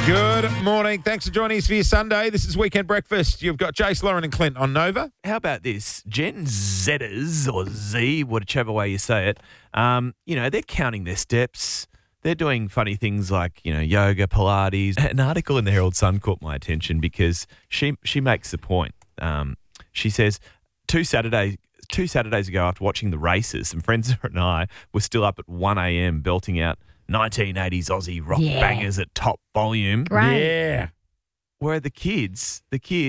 Good morning. Thanks for joining us for your Sunday. This is Weekend Breakfast. You've got Jace, Lauren and Clint on Nova. How about this? Gen Zers or Z, whichever way you say it, they're counting their steps. They're doing funny things like, yoga, Pilates. An article in the Herald Sun caught my attention because she makes the point. She says, two Saturdays ago after watching the races, some friends and I were still up at 1 a.m. belting out 1980s Aussie rock bangers at top volume. Great. Yeah. Where the kids,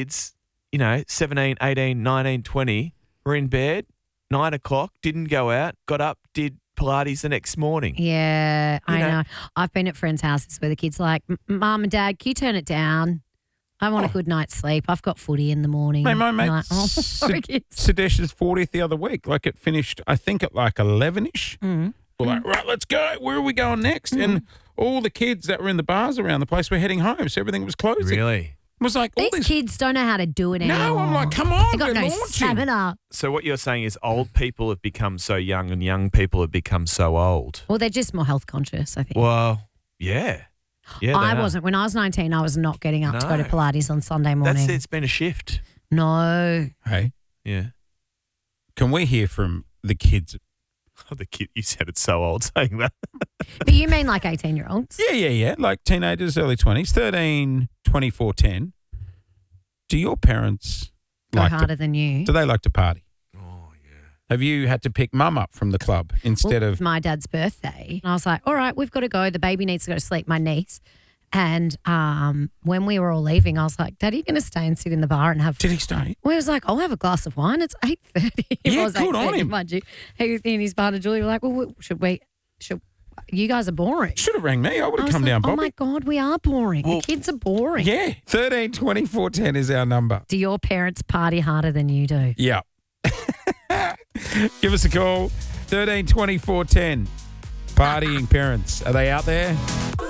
17, 18, 19, 20, were in bed, 9 o'clock, didn't go out, got up, did Pilates the next morning. Yeah, I know. know. I've been at friends' houses where the kids are like, Mum and Dad, can you turn it down? I want a good night's sleep. I've got footy in the morning. My And mate, you're like, sorry, kids. Sadesh's 40th the other week. Like it finished, I think, at like 11-ish. Mm. We're like, right, let's go. Where are we going next? And all the kids that were in the bars around the place were heading home, so everything was closing. Really? It was like all These these. kids don't know how to do it anymore. No, I'm like, come on, They've got we're no launching. stamina. So what you're saying is old people have become so young and young people have become so old. Well, they're just more health conscious, I think. Well, yeah. Yeah, I they are. wasn't. When I was 19, I was not getting up to go to No. Pilates on Sunday morning. It's been a shift. No. Hey, Yeah. can we hear from the kids? Oh, the kid, you sounded so old saying that. But you mean like 18-year-olds? Yeah. Like teenagers, early 20s, 13, 24, 10. Do your parents Go like harder than you. do they like to party? Oh, yeah. Have you had to pick mum up from the club instead Well, of... my dad's birthday. And I was like, all right, we've got to go. The baby needs to go to sleep, my niece. And when we were all leaving, I was like, Dad, are you going to stay and sit in the bar and have... Did he stay? Well, he was like, I'll have a glass of wine. It's 8:30. Yeah, I was good on 8:30, him. mind you. He and his partner, Julie, were like, well, should you guys are boring. Should have rang me. I would I have was come like, down, oh, Bobby. my God, we are boring. Well- The kids are boring. Yeah. 13, 24, 10 is our number. Do your parents party harder than you do? Yeah. Give us a call. 13, 24, 10. Partying parents. Are they out there?